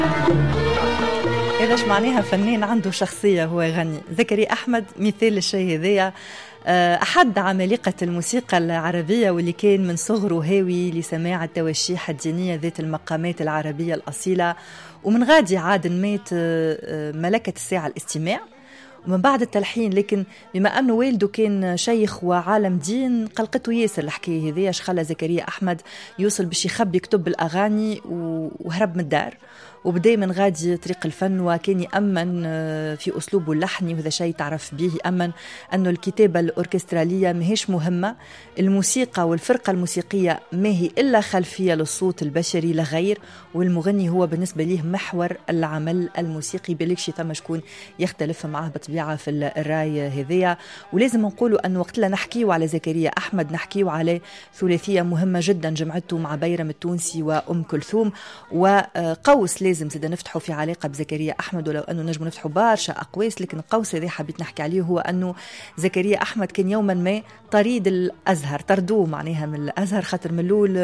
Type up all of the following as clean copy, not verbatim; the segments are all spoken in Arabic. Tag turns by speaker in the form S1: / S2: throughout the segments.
S1: هذا اش معناها فنان عنده شخصية هو يغني. زكريا أحمد مثال للشيء هذايا، أحد عمالقة الموسيقى العربية، واللي كان من صغره هاوي لسماع التواشيح الدينية ذات المقامات العربية الأصيلة، ومن غادي عاد مات ملكة الساعة الاستماع ومن بعد التلحين. لكن بما أنه والده كان شيخ وعالم دين قلقته ياسر الحكاية هذه، خلى زكريا أحمد يوصل باش يخبي كتب الأغاني وهرب من الدار وبدأ من غادي طريق الفن، وكان يأمن في أسلوبه اللحني، وهذا شيء تعرف به، يأمن أنه الكتابة الأوركسترالية ماهيش مهمة، الموسيقى والفرقة الموسيقية ما هي إلا خلفية للصوت البشري لا غير، والمغني هو بالنسبة ليه محور العمل الموسيقي. بلكشي ثم شكون يختلف معه بطبيعة في الراي هذية. ولازم نقولوا أن وقت لا نحكيو على زكريا أحمد نحكيو على ثلاثية مهمة جدا جمعته مع بيرم التونسي وأم كلثوم، وقوس لازم زيدا نفتحوا في علاقة بزكريا أحمد، ولو أنه نجم نفتحوا برشا أقواس، لكن القوس الذي حبيت نحكي عليه هو أنه زكريا أحمد كان يوما ما طريد الأزهر، طردوه معناها من الأزهر، خاطر من الأول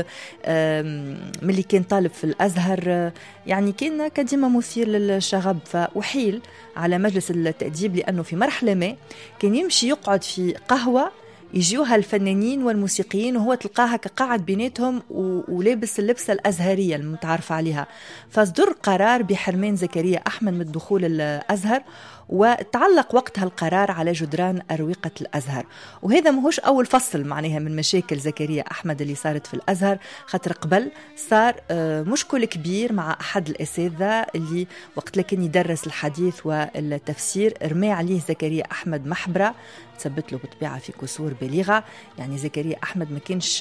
S1: ملي كان طالب في الأزهر يعني كان كديما مثير للشغب، فأحيل على مجلس التأديب، لأنه في مرحلة ما كان يمشي يقعد في قهوة يجيوها الفنانين والموسيقيين، وهو تلقاها كقاعد بيناتهم ولابس اللبسة الأزهرية المتعارف عليها. فاصدر قرار بحرمان زكريا أحمد من دخول الأزهر، وتعلق وقتها القرار على جدران أروقة الأزهر. وهذا ماهوش أول فصل معناها من مشاكل زكريا أحمد اللي صارت في الأزهر، خاطر قبل صار مشكل كبير مع أحد الأساتذة اللي وقت لكن يدرس الحديث والتفسير، رمى عليه زكريا أحمد محبرة تثبت له بطبيعة في كسور بالغة. يعني زكريا أحمد ما كانش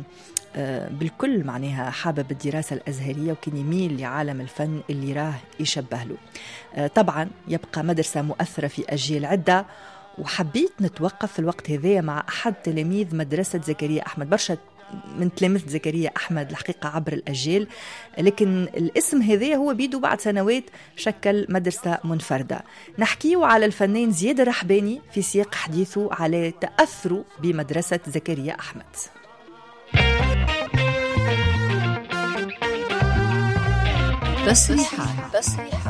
S1: بالكل معناها حابب الدراسة الأزهرية، وكان يميل لعالم الفن اللي راه يشبه له. طبعا يبقى مدرسة مؤثرة في أجيال عدة، وحبيت نتوقف في الوقت هذا مع أحد تلاميذ مدرسة زكريا أحمد. برشا من تلاميذ زكريا أحمد الحقيقة عبر الأجيال، لكن الاسم هذا هو بيدو بعد سنوات شكل مدرسة منفردة. نحكيه على الفنان زياد الرحباني في سياق حديثه على تأثره بمدرسة زكريا أحمد.
S2: تصريحات.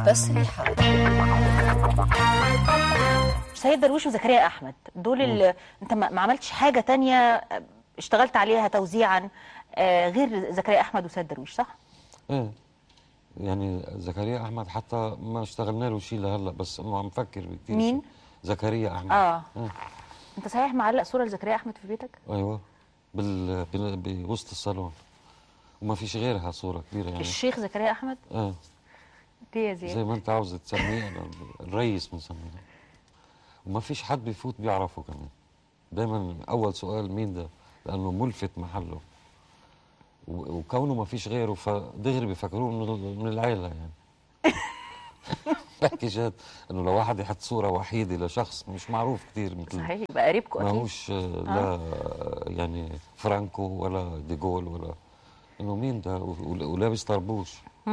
S3: سيد درويش وزكريا أحمد دول انت ما عملتش حاجة تانية اشتغلت عليها توزيعا غير زكريا أحمد وسيد درويش، صح؟
S4: ايه يعني زكريا أحمد حتى ما اشتغلنا له شيء لهلا، بس انه عم نفكر بكثير.
S3: مين؟
S4: زكريا أحمد.
S3: انت صحيح معلق صورة لزكريا أحمد في بيتك؟
S4: ايوه، بوسط الصالون، وما فيش غيرها صورة كبيرة يعني.
S3: الشيخ زكريا أحمد؟ دي يا زياد
S4: زي ما انت عاوز تسميه، انا الرئيس بنسميه، وما فيش حد بيفوت بيعرفه كمان. دايما اول سؤال مين ده، لانه ملفت محله، وكونه ما فيش غيره فدغري بيفكروه من العيله يعني. بحكي جد، انه لو واحد يحط صوره وحيده لشخص مش معروف كثير مثل،
S3: صحيح يبقى قريبكم اكيد،
S4: ماهوش لا يعني فرانكو ولا ديغول ولا انه مين ده، ولابس طربوش.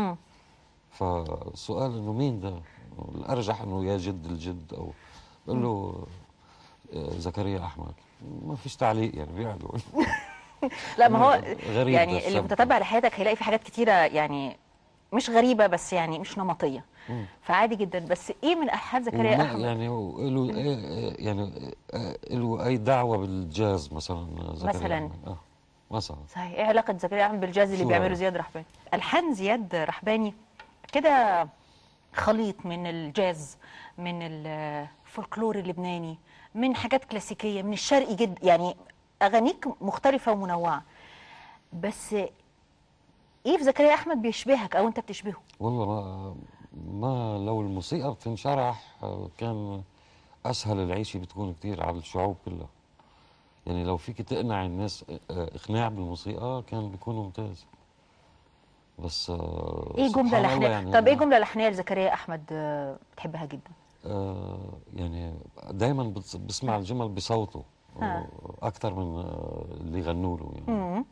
S4: فسؤال انه مين ده، الارجح انه يا جد الجد، او بقول له زكريا احمد، ما فيش تعليق يعني بيعدوا.
S3: لا ما هو
S4: غريب،
S3: يعني اللي متتبع لحياتك هيلاقي في حاجات كتيره يعني مش غريبه، بس يعني مش نمطيه، فعادي جدا. بس ايه من احد زكريا احمد
S4: يعني له يعني له اي دعوه بالجاز مثلا؟
S3: مثلا
S4: مثلا
S3: صحيح، ايه علاقه زكريا احمد بالجاز اللي بيعمله زياد رحباني؟ الحان زياد رحباني كده خليط من الجاز، من الفولكلور اللبناني، من حاجات كلاسيكيه، من الشرقي جدا، يعني اغانيك مختلفه ومنوعه. بس ايه في زكريا احمد بيشبهك او انت بتشبهه؟
S4: والله ما لو الموسيقى بتنشرح كان اسهل العيشه بتكون كثير على الشعوب كلها. يعني لو فيك تقنع الناس اقناع بالموسيقى كان بيكون ممتاز. بس
S3: ايه جمله لحنيه يعني؟ طب ايه جمله لحنيه لزكريا احمد بتحبها جدا؟
S4: يعني دايما بسمع الجمل بصوته اكثر من اللي يغنوا له يعني.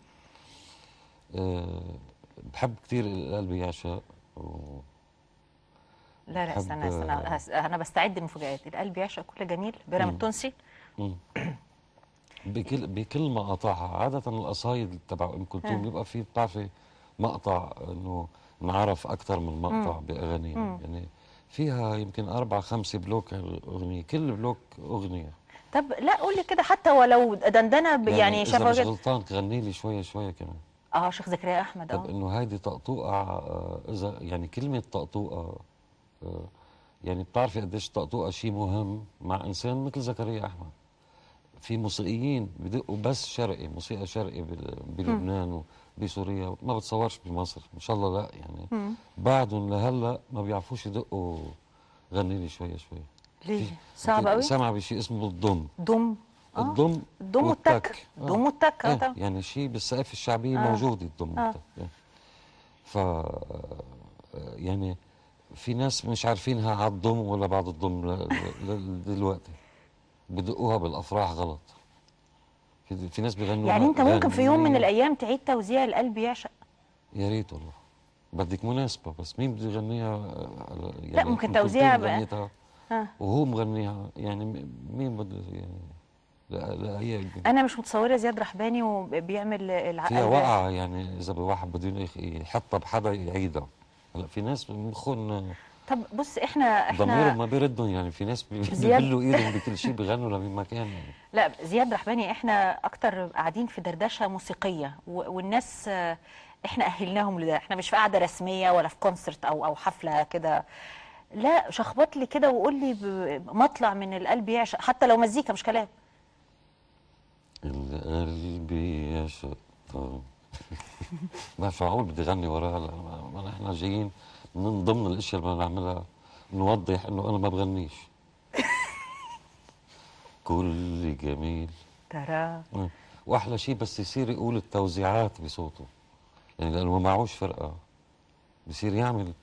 S4: بحب كثير القلب يعشق
S3: لا استنى انا بستعد للمفاجآت. القلب يعشق كل جميل، بيرم التونسي.
S4: بكل مقاطعها. عادة القصايد تبع ام كلثوم بيبقى في، بتعرفي، مقطع انه انعرف اكثر من مقطع باغانيها. يعني فيها يمكن 4-5 بلوك اغنيه، كل بلوك اغنيه.
S3: طب لا قول لي كده حتى ولو دندنه يعني
S4: اذا مش
S3: شفوي.
S4: غلطان تغني لي شويه شويه كمان.
S3: شيخ زكريا احمد.
S4: طب انه هيدي طقطوقه، اذا يعني كلمه طقطوقه، يعني بتعرفي قديش طقطوقه شيء مهم مع انسان مثل زكريا احمد. في موسيقيين بدقوا بس شرقي، موسيقى شرقي بلبنان وبسوريا، ما بتصورش بمصر ان شاء الله لا يعني. بعدهم لهلا ما بيعرفوش يدقوا غني لي شويه شويه.
S3: ليه؟ صعب قوي.
S4: سامعه بشيء اسمه الضم.
S3: الضم والتك. الضم والتك
S4: يعني شيء بالسقف الشعبيه موجود الضم والتك. ف يعني في ناس مش عارفينها على الضم ولا بعد الضم دلوقتي، بدقوها بالافراح غلط. في ناس بيغنوا.
S3: يعني انت ممكن في يوم من الايام تعيد توزيع القلب يعشق؟
S4: يا ريت والله، بدك مناسبه، بس مين بده يغنيها؟ يعني
S3: لا ممكن توزيع بقى
S4: وهو مغنيها، يعني مين بده يعني؟ لا هي
S3: انا مش متصوره زياد رحباني وبيعمل العقل
S4: فيها وقعه، يعني اذا واحد بده يحطها بحدا يعيدها. هلا في ناس مخهم.
S3: طب بص احنا
S4: ضميرهم ما بيردهم، يعني في ناس بيبلوا ايدهم بكل شيء بيغنوا لمين ما كان يعني.
S3: لا زياد رحباني احنا اكتر قاعدين في دردشه موسيقيه والناس احنا اهلناهم لده. احنا مش في قاعده رسميه ولا في كونسرت او حفله كده، لا شخبط لي كده وقول لي مطلع من القلب يعشق، حتى لو مزيكا مش كلام.
S4: القلب يعشق. ما معقول بدي غني وراها؟ ما نحن جايين من ضمن الاشياء اللي بدنا نعملها نوضح انه انا ما بغنيش. كل جميل
S3: ترى
S4: واحلى شيء بس يصير يقول التوزيعات بصوته، يعني لانه ما معوش فرقه بصير يعمل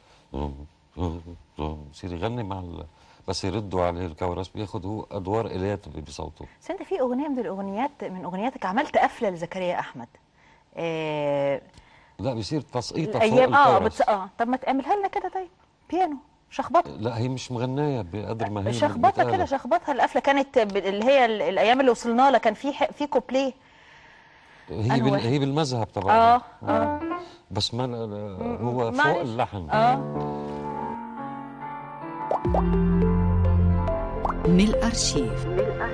S4: بصير يغني مع بس يردوا عليه الكورس، بياخذ هو ادوار اليات بصوته.
S3: بس انت في اغنيه من اغنياتك عملت قفله لزكريا احمد.
S4: لا بيصير تسقيطه فوق الكورس.
S3: طب ما تعملها لنا كده طيب، بيانو شخبطها.
S4: لا هي مش مغنايه بقدر ما هي
S3: شخبطها كده، شخبطها. القفله كانت اللي هي الايام اللي وصلنا لها كان في كوبليه.
S4: هي بالمذهب طبعا. بس ما هو
S3: معلش.
S4: فوق اللحن.
S2: من الأرشيف.